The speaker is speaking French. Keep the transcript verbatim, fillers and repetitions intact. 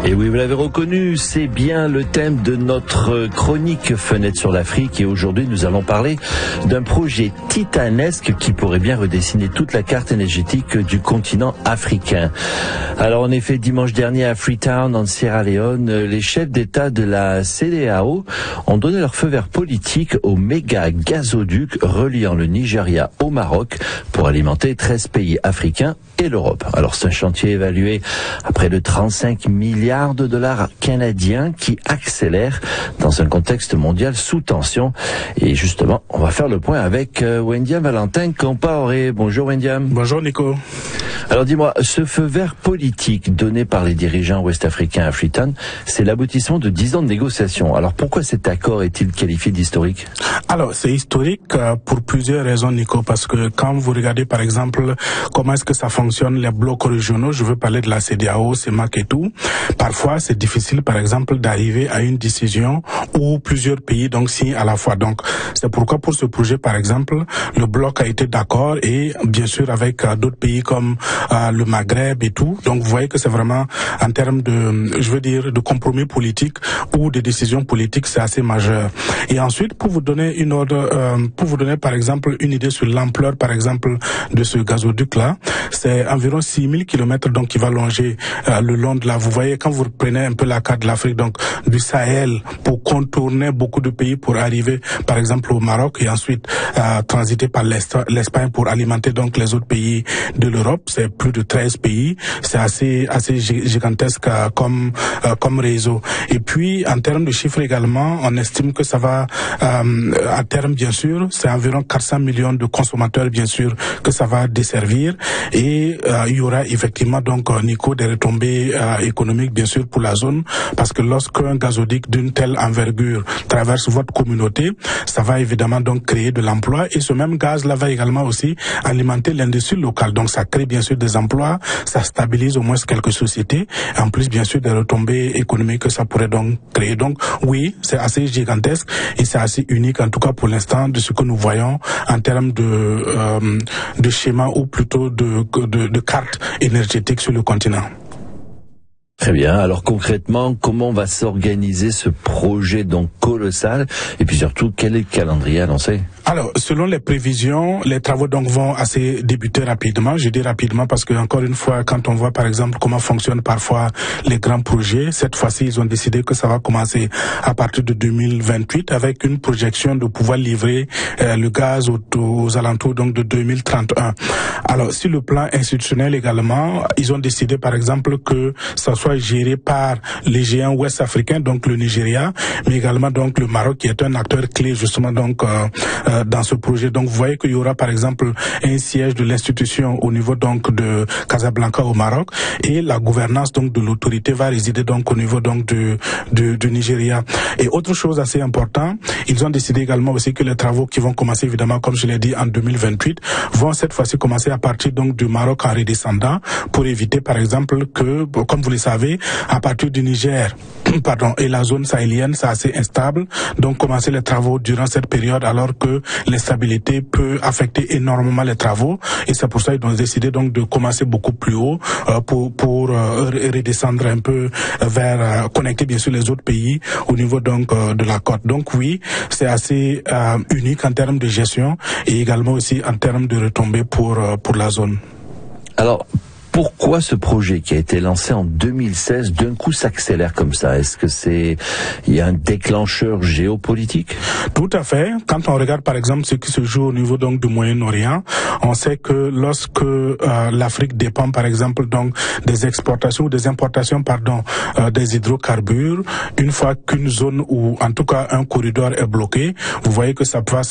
Et oui, vous l'avez reconnu, c'est bien le thème de notre chronique Fenêtre sur l'Afrique. Et aujourd'hui, nous allons parler d'un projet titanesque qui pourrait bien redessiner toute la carte énergétique du continent africain. Alors, en effet, dimanche dernier à Freetown, en Sierra Leone, les chefs d'État de la C D A O ont donné leur feu vert politique au méga gazoduc reliant le Nigeria au Maroc pour alimenter treize pays africains et l'Europe. Alors c'est un chantier évalué à près de trente-cinq milliards de dollars canadiens qui accélère dans un contexte mondial sous tension. Et justement, on va faire le point avec euh, Wendiam Valentin Compaoré. Bonjour Wendiam. Bonjour Nico. Alors dis-moi, ce feu vert politique donné par les dirigeants ouest-africains à Freetown, c'est l'aboutissement de dix ans de négociations. Alors pourquoi cet accord est-il qualifié d'historique? Alors c'est historique euh, pour plusieurs raisons Nico, parce que quand vous regardez par exemple comment est-ce que ça fonctionne les blocs régionaux, je veux parler de la C D A O, C E M A C et tout. Parfois, c'est difficile, par exemple, d'arriver à une décision où plusieurs pays donc signent à la fois. Donc, c'est pourquoi pour ce projet, par exemple, le bloc a été d'accord et bien sûr avec euh, d'autres pays comme euh, le Maghreb et tout. Donc, vous voyez que c'est vraiment en termes de, je veux dire, de compromis politique ou de décisions politiques, c'est assez majeur. Et ensuite, pour vous donner une ordre, euh, pour vous donner par exemple une idée sur l'ampleur, par exemple, de ce gazoduc-là, c'est environ six mille kilomètres donc qui va longer euh, le long de là. Vous voyez, quand vous prenez un peu la carte de l'Afrique, donc du Sahel, pour contourner beaucoup de pays pour arriver par exemple au Maroc et ensuite euh, transiter par l'Espagne pour alimenter donc les autres pays de l'Europe, c'est plus de treize pays, c'est assez assez gigantesque euh, comme euh, comme réseau. Et puis en termes de chiffres également, on estime que ça va euh, à terme bien sûr, c'est environ quatre cents millions de consommateurs bien sûr que ça va desservir. Et euh, il y aura effectivement donc Nico des retombées euh, économiques bien sûr pour la zone, parce que lorsqu'un gazoduc d'une telle envergure traverse votre communauté, ça va évidemment donc créer de l'emploi et ce même gaz là va également aussi alimenter l'industrie locale. Donc ça crée bien sûr des emplois, ça stabilise au moins quelques sociétés, en plus bien sûr des retombées économiques que ça pourrait donc créer. Donc oui, c'est assez gigantesque et c'est assez unique en tout cas pour l'instant de ce que nous voyons en termes de euh, de schéma ou plutôt de De, de cartes énergétiques sur le continent. Très bien. Alors concrètement, comment va s'organiser ce projet donc colossal et puis surtout quel est le calendrier annoncé? Alors, selon les prévisions, les travaux donc vont assez débuter rapidement. Je dis rapidement parce que encore une fois, quand on voit par exemple comment fonctionnent parfois les grands projets, cette fois-ci ils ont décidé que ça va commencer à partir de deux mille vingt-huit avec une projection de pouvoir livrer euh, le gaz aux, aux alentours donc de deux mille trente et un. Alors, sur le plan institutionnel également, ils ont décidé par exemple que ça soit géré par les géants ouest-africains, donc le Nigeria, mais également donc le Maroc qui est un acteur clé justement donc euh, euh, dans ce projet. Donc vous voyez qu'il y aura par exemple un siège de l'institution au niveau donc de Casablanca au Maroc et la gouvernance donc de l'autorité va résider donc au niveau donc de, de, de Nigeria. Et autre chose assez importante, ils ont décidé également aussi que les travaux qui vont commencer évidemment comme je l'ai dit en deux mille vingt-huit vont cette fois-ci commencer à partir donc du Maroc en redescendant pour éviter par exemple que, comme vous le savez, à partir du Niger, pardon, et la zone sahélienne, c'est assez instable. Donc, commencer les travaux durant cette période, alors que l'instabilité peut affecter énormément les travaux. Et c'est pour ça qu'ils ont décidé donc de commencer beaucoup plus haut euh, pour pour euh, redescendre un peu vers euh, connecter bien sûr les autres pays au niveau donc euh, de la côte. Donc oui, c'est assez euh, unique en termes de gestion et également aussi en termes de retombées pour euh, pour la zone. Alors, pourquoi ce projet qui a été lancé en deux mille seize d'un coup s'accélère comme ça? Est-ce que c'est il y a un déclencheur géopolitique? Tout à fait. Quand on regarde par exemple ce qui se joue au niveau donc du Moyen-Orient, on sait que lorsque euh, l'Afrique dépend par exemple donc des exportations ou des importations pardon euh, des hydrocarbures, une fois qu'une zone ou en tout cas un corridor est bloqué, vous voyez que ça va